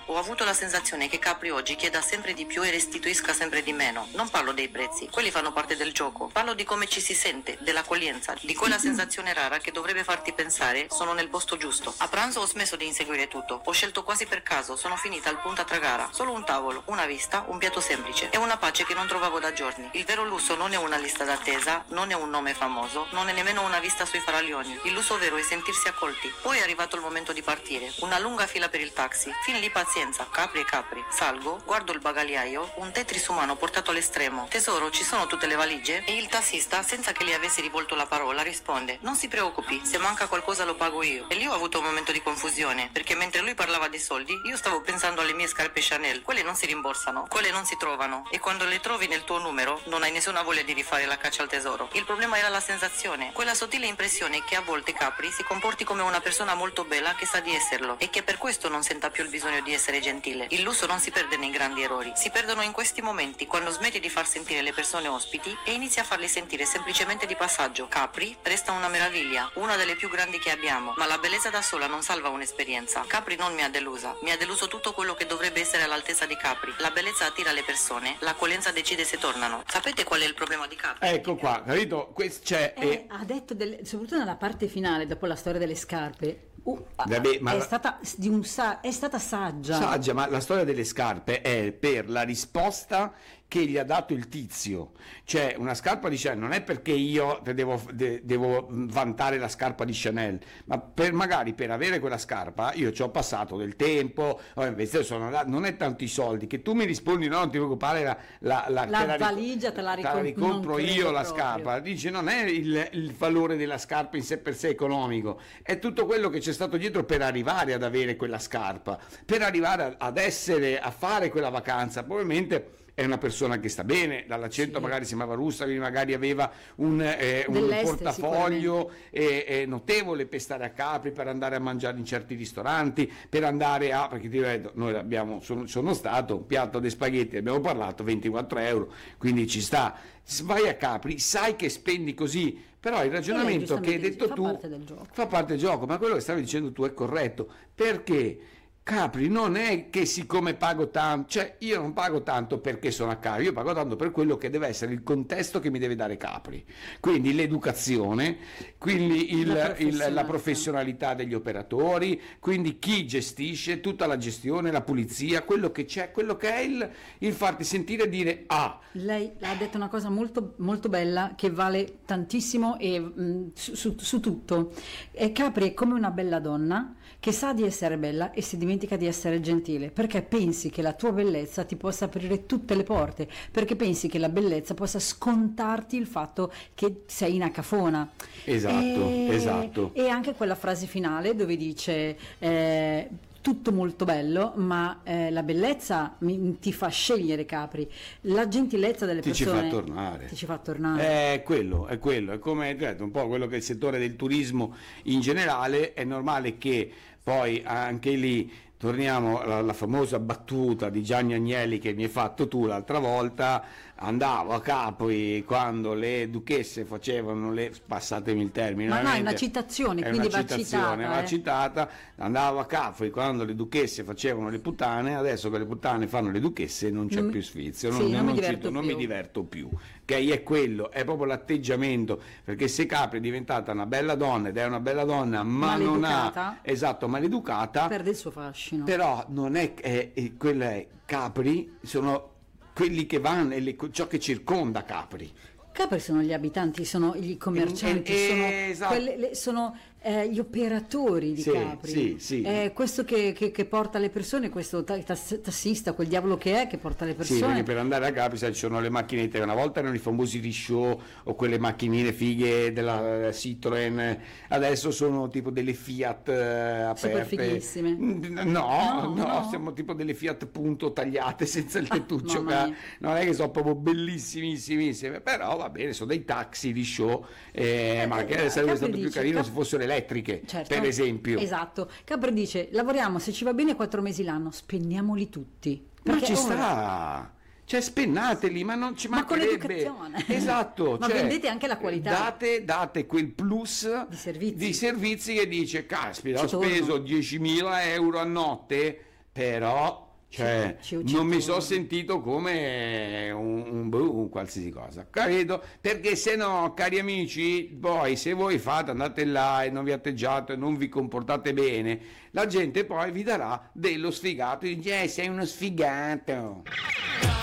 Ho avuto la sensazione che Capri oggi chieda sempre di più e restituisca sempre di meno. Non parlo dei prezzi, quelli fanno parte del gioco. Parlo di come ci si sente, dell'accoglienza, di quella sensazione rara che dovrebbe farti pensare sono nel posto giusto. A pranzo ho smesso di inseguire tutto. Ho scelto quasi per caso, sono finita al punta Tragara. Solo un tavolo, una vista, un piatto semplice e una pace che non trovavo da giorni. Il vero lusso non è una lista d'attesa, non è un nome famoso, non è nemmeno una vista sui faraglioni. Il lusso vero è sentirsi accolti. Poi è arrivato il momento di partire. Una lunga fila per il taxi. Fin lì pazienza, Capri e Capri. Salgo, guardo il bagagliaio, un Tetris umano portato all'estremo. Tesoro, ci sono tutte le valigie? E il tassista, senza che gli avessi rivolto la parola, risponde: non si preoccupi, se manca qualcosa lo pago io. E lì ho avuto un momento di confusione, perché mentre lui parlava di soldi, io stavo pensando alle mie scarpe Chanel. Quelle non si rimborsano, quelle non si trovano. E quando le trovi nel tuo numero, non hai nessuna voglia di rifare la caccia al tesoro. Il problema era la sensazione, quella sottile impressione che a volte Capri si comporti come una persona molto bella che sa di esserlo e che per questo non senta più il bisogno di essere gentile. Il lusso non si perde nei grandi errori, si perdono in questi momenti, quando smetti di far sentire le persone ospiti e inizi a farli sentire semplicemente di passaggio. Capri resta una meraviglia, una delle più grandi che abbiamo, ma la bellezza da sola non salva un'esperienza. Capri non mi ha delusa, mi ha deluso tutto quello che dovrebbe essere all'altezza di Capri. La bellezza attira le persone, l'accoglienza decide se tornano. Sapete qual è il problema di Capri? Ecco qua, capito? Ha detto, soprattutto nella parte finale, dopo la storia delle scarpe, Vabbè, ma è stata saggia. Saggia, ma la storia delle scarpe è per la risposta che gli ha dato il tizio. Cioè, una scarpa di Chanel non è perché io devo vantare la scarpa di Chanel, ma magari per avere quella scarpa io ci ho passato del tempo, invece non è tanto i soldi, che tu mi rispondi no, non ti preoccupare, la valigia te la ricompro io la scarpa. Dice non è il valore della scarpa in sé per sé economico, è tutto quello che c'è stato dietro per arrivare ad avere quella scarpa, per arrivare a fare quella vacanza. Probabilmente è una persona che sta bene, dall'accento magari sembrava russa, quindi magari aveva un portafoglio notevole per stare a Capri, per andare a mangiare in certi ristoranti, per andare perché ti ripeto, noi sono stato, un piatto di spaghetti, abbiamo parlato, 24 euro, quindi ci sta. Vai a Capri, sai che spendi così, però il ragionamento che hai detto tu fa parte del gioco, ma quello che stavi dicendo tu è corretto, perché Capri non è che siccome pago tanto, cioè io non pago tanto perché sono a Capri, io pago tanto per quello che deve essere il contesto che mi deve dare Capri, quindi l'educazione, quindi la professionalità degli operatori, quindi chi gestisce, tutta la gestione, la pulizia, quello che c'è, quello che è il farti sentire dire Lei ha detto una cosa molto, molto bella che vale tantissimo su tutto. Capri è come una bella donna che sa di essere bella e si dimentica di essere gentile, perché pensi che la tua bellezza ti possa aprire tutte le porte, perché pensi che la bellezza possa scontarti il fatto che sei una cafona. Esatto. E anche quella frase finale dove dice tutto molto bello, ma la bellezza ti fa scegliere, Capri, la gentilezza delle persone ti ci fa tornare. È quello, è come detto, un po' quello che è il settore del turismo in generale. È normale che poi anche lì torniamo alla famosa battuta di Gianni Agnelli che mi hai fatto tu l'altra volta. Andavo a Capri quando le duchesse facevano passatemi il termine, ma no, è una citazione, quindi va citata. Andavo a Capri quando le duchesse facevano le puttane, adesso che le puttane fanno le duchesse non c'è più sfizio, non mi diverto più. Che è quello, è proprio l'atteggiamento, perché se Capri è diventata una bella donna ed è una bella donna ma non ha maleducata, perde il suo fascino. Però non quella è Capri, sono quelli che vanno e ciò che circonda Capri. Capri sono gli abitanti, sono i commercianti, sono gli operatori di Capri. Questo che porta le persone, questo tassista, quel diavolo che porta le persone. Sì, perché per andare a Capri ci sono le macchinette, una volta erano i famosi risciò o quelle macchinine fighe della Citroen, adesso sono tipo delle Fiat aperte. Super fighissime. No, siamo tipo delle Fiat punto tagliate senza il tettuccio, non è che sono proprio bellissimissime, però va bene, sono dei taxi risciò, ma che sarebbe stato più carino se fossero elettriche, per esempio. Esatto. Capri dice: lavoriamo, se ci va bene 4 mesi l'anno, spendiamoli tutti. Ma ci sta, cioè spennateli, ma non ci mancherebbe. Ma con l'educazione. Esatto. Ma vendete anche la qualità. Date quel plus di servizi che dice: caspita, ho speso 10.000 euro a notte, però cioè, Ci non mi uccidono. sono sentito come un qualsiasi cosa, capito? Perché se no, cari amici, poi se voi fate, andate là e non vi atteggiate, e non vi comportate bene, la gente poi vi darà dello sfigato e dice sei uno sfigato.